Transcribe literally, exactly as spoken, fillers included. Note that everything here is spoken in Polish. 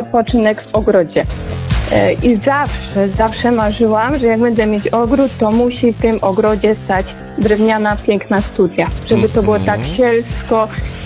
odpoczynek w ogrodzie. E, I zawsze, zawsze marzyłam, że jak będę mieć ogród, to musi w tym ogrodzie stać drewniana, piękna studnia. Żeby to było tak sielsko